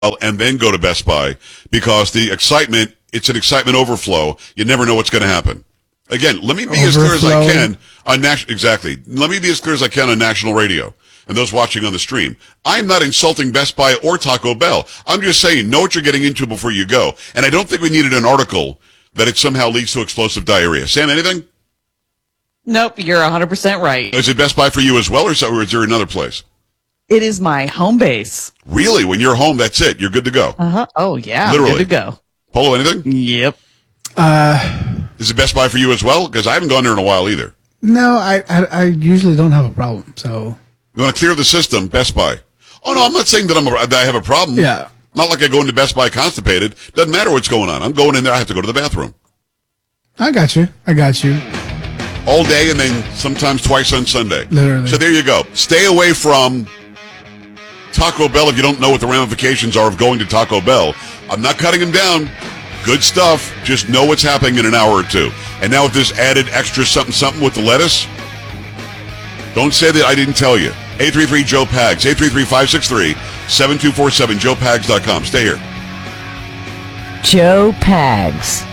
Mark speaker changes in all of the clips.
Speaker 1: and then go to Best Buy because it's an excitement overflow. You never know what's going to happen. Again, let me be as clear as I can on exactly. Let me be as clear as I can on national radio and those watching on the stream. I'm not insulting Best Buy or Taco Bell. I'm just saying, know what you're getting into before you go. And I don't think we needed an article that it somehow leads to explosive diarrhea. Sam, anything?
Speaker 2: Nope, you're 100% right.
Speaker 1: Is it Best Buy for you as well, or is there another place?
Speaker 2: It is my home base.
Speaker 1: Really? When you're home, that's it. You're good to go.
Speaker 2: Uh-huh. Oh, yeah.
Speaker 1: Literally.
Speaker 2: Good to go.
Speaker 1: Polo, anything?
Speaker 2: Yep.
Speaker 1: Is it Best Buy for you as well? Because I haven't gone there in a while either.
Speaker 3: No, I usually don't have a problem, so.
Speaker 1: You want to clear the system, Best Buy. Oh, no, I'm not saying that I have a problem.
Speaker 3: Yeah.
Speaker 1: Not like I go into Best Buy constipated. Doesn't matter what's going on. I'm going in there. I have to go to the bathroom.
Speaker 3: I got you.
Speaker 1: All day and then sometimes twice on Sunday.
Speaker 3: Literally.
Speaker 1: So there you go. Stay away from Taco Bell if you don't know what the ramifications are of going to Taco Bell. I'm not cutting them down. Good stuff. Just know what's happening in an hour or two. And now with this added extra something with the lettuce, don't say that I didn't tell you. 833-JOE-PAGS, 833-563-7247, joepags.com. Stay here.
Speaker 4: Joe Pags.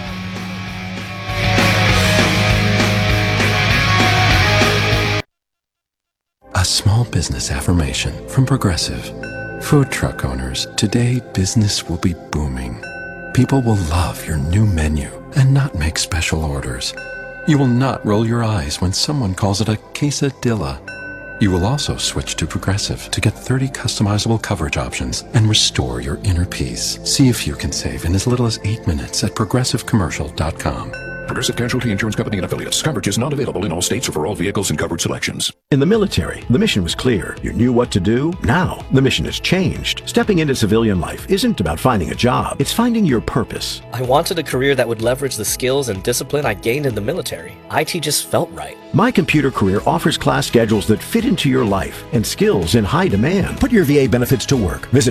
Speaker 5: A small business affirmation from Progressive. Food truck owners, today business will be booming. People will love your new menu and not make special orders. You will not roll your eyes when someone calls it a quesadilla. You will also switch to Progressive to get 30 customizable coverage options and restore your inner peace. See if you can save in as little as 8 minutes at progressivecommercial.com.
Speaker 6: Progressive Casualty Insurance Company and affiliates. Coverage is not available in all states or for all vehicles and coverage selections.
Speaker 7: In the military, the mission was clear. You knew what to do. Now, the mission has changed. Stepping into civilian life isn't about finding a job. It's finding your purpose.
Speaker 8: I wanted a career that would leverage the skills and discipline I gained in the military. IT just felt right.
Speaker 7: My Computer Career offers class schedules that fit into your life and skills in high demand. Put your VA benefits to work. Visit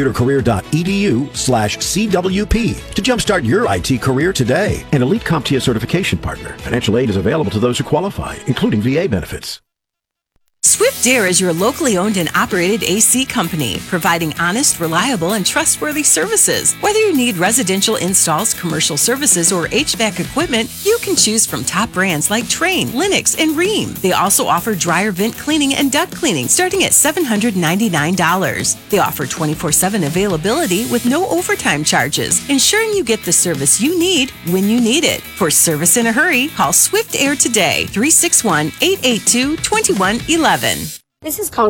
Speaker 7: mycomputercareer.edu/CWP to jumpstart your IT career today. An elite CompTIA certification partner. Financial aid is available to those who qualify, including VA benefits.
Speaker 9: Swift Air is your locally owned and operated AC company, providing honest, reliable, and trustworthy services. Whether you need residential installs, commercial services, or HVAC equipment, you can choose from top brands like Trane, Lennox, and Rheem. They also offer dryer vent cleaning and duct cleaning starting at $799. They offer 24/7 availability with no overtime charges, ensuring you get the service you need when you need it. For service in a hurry, call Swift Air today, 361-882-2111.
Speaker 10: This is